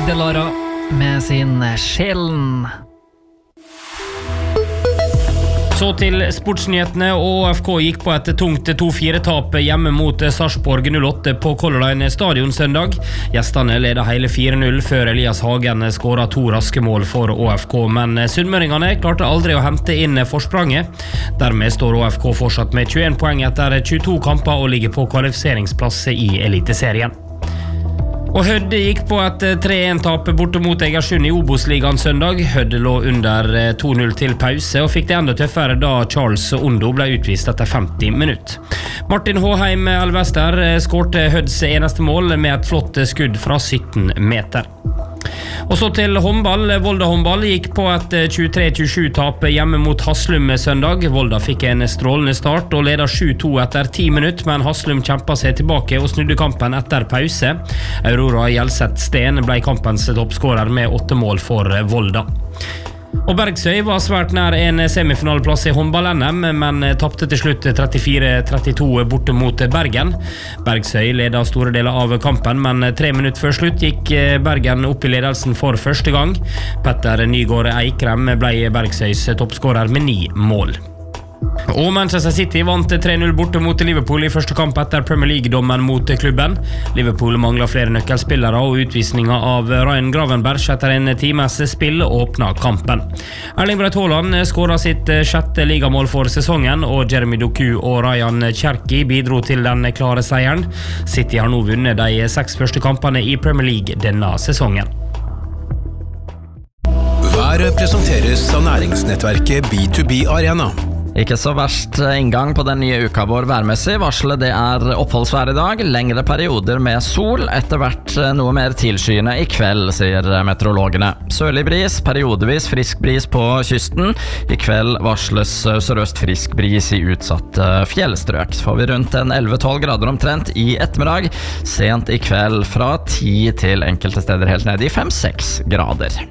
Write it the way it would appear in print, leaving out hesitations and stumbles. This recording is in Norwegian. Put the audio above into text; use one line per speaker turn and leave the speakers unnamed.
Lara med sin Sjelen. Så til sportsnyhetene. ÅFK gikk på et tungt 2-4-tap hjemme mot Sarpsborg 08 på Color Line stadion søndag. Gjestene ledet hele 4-0 før Elias Hagen skåret 2 raske mål for ÅFK, men sunnmøringene klarte aldri å hente inn forspranget. Dermed står ÅFK fortsatt med 21 poeng etter 22 kamper og ligger på kvalifiseringsplass i Eliteserien. Og Hødd gikk på et 3-1-tap borte mot Egersund i Obos-ligaen søndag. Hødd lå under 2-0 til pause og fikk det enda tøffere da Charles Ondo ble utvist etter 50 minutter. Martin Håheim Elvester skårte Hødds eneste mål med et flott skudd fra 17 meter. Og så til håndball. Volda håndball gikk på et 23-27-tap hjemme mot Haslum søndag. Volda fikk en strålende start og ledet 7-2 etter 10 minutter, men Haslum kjempet seg tilbake og snudde kampen etter pause. Aurora Gjelseth Sten ble kampens toppskårer med 8 mål for Volda. Og Bergsøy var svært nær en semifinaleplass i håndball-NM, men tappte til slutt 34-32 borte mot Bergen. Bergsøy ledet store deler av kampen, men 3 minutter før slutt gikk Bergen opp i ledelsen for første gang. Petter Nygaard Eikrem ble Bergsøys toppskårer med 9 mål. Og Manchester City vant 3-0 borte mot Liverpool i første kamp etter Premier League-dommen mot klubben. Liverpool manglet flere nøkkelspillere, og utvisningen av Ryan Gravenberch etter en times spill åpnet kampen. Erling Braut Haaland skåret sitt 6. ligamål for sesongen, og Jeremy Doku og Ryan Cherki bidro til den klare seieren. City har nå vunnet de 6 første kampene i Premier League denne sesongen.
Været presenteres av næringsnettverket B2B Arena.
Ikke så verst inngang på den nye uka vår værmessig. Varselet det oppholdsvær i dag, lengre perioder med sol, etter hvert noe mer tilskyende i kveld, sier meteorologene. Sørlig bris, periodevis frisk bris på kysten. I kveld varsles sørøst frisk bris i utsatte fjellstrøk. Så får vi rundt en 11-12 grader omtrent i ettermiddag, sent i kveld fra 10 til enkelte steder helt ned i 5-6 grader.